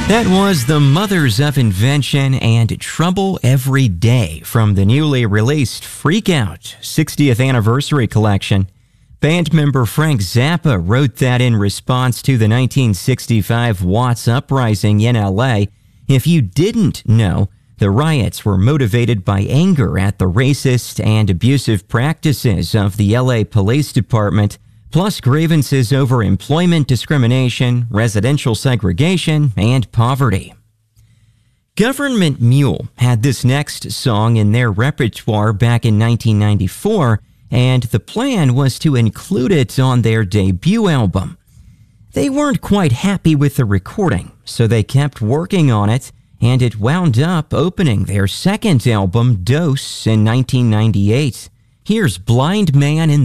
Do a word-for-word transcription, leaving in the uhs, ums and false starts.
That was The Mothers of Invention and Trouble Every Day from the newly released Freak Out sixtieth Anniversary Collection. Band member Frank Zappa wrote that in response to the nineteen sixty-five Watts Uprising in L A. If you didn't know, the riots were motivated by anger at the racist and abusive practices of the L A Police Department, plus grievances over employment discrimination, residential segregation, and poverty. Government Mule had this next song in their repertoire back in nineteen ninety-four, and the plan was to include it on their debut album. They weren't quite happy with the recording, so they kept working on it, and it wound up opening their second album, Dose, in nineteen ninety-eight. Here's Blind Man in